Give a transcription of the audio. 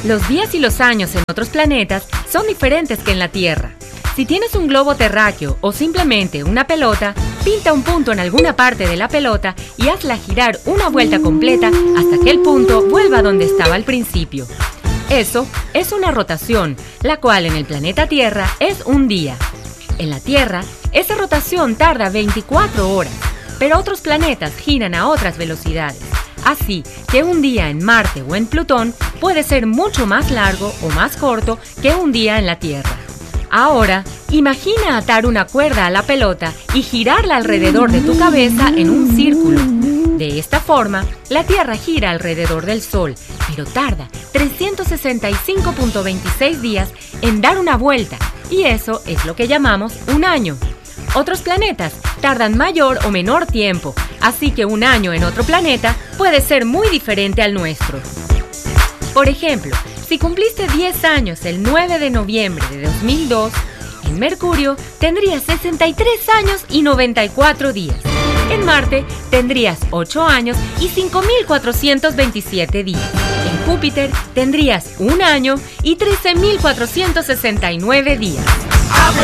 Los días y los años en otros planetas son diferentes que en la Tierra. Si tienes un globo terráqueo o simplemente una pelota, pinta un punto en alguna parte de la pelota y hazla girar una vuelta completa hasta que el punto vuelva donde estaba al principio. Eso es una rotación, la cual en el planeta Tierra es un día. En la Tierra, esa rotación tarda 24 horas, pero otros planetas giran a otras velocidades. Así que un día en Marte o en Plutón puede ser mucho más largo o más corto que un día en la Tierra. Ahora, imagina atar una cuerda a la pelota y girarla alrededor de tu cabeza en un círculo. De esta forma, la Tierra gira alrededor del Sol, pero tarda 365.26 días en dar una vuelta, y eso es lo que llamamos un año. Otros planetas tardan mayor o menor tiempo, así que un año en otro planeta puede ser muy diferente al nuestro. Por ejemplo, si cumpliste 10 años el 9 de noviembre de 2002, en Mercurio tendrías 63 años y 94 días. En Marte tendrías 8 años y 5.427 días. En Júpiter tendrías 1 año y 13.469 días.